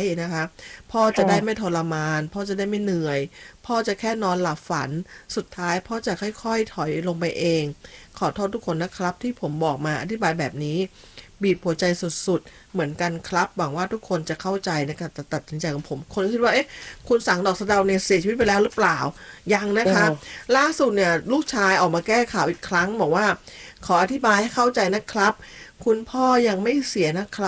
นะคะพ่อจะค่ะได้ไม่ทรมานพ่อจะได้ไม่เหนื่อยพ่อจะแค่นอนหลับฝันสุดท้ายพ่อจะค่อยๆถอยลงไปเองขอโทษทุกคนนะครับที่ผมบอกมาอธิบายแบบนี้บีบหัวใจสุดๆเหมือนกันครับหวังว่าทุกคนจะเข้าใจในการตัดสินใจของผมคนคิดว่าเอ๊ะคุณสังดอกสะเดาเนี่ยเสียชีวิตไปแล้วหรือเปล่ายังนะคะค่ะล่าสุดเนี่ยลูกชายออกมาแก้ข่าวอีกครั้งบอกว่าขออธิบายให้เข้าใจนะครับคุณพ่อยังไม่เสียนะครับ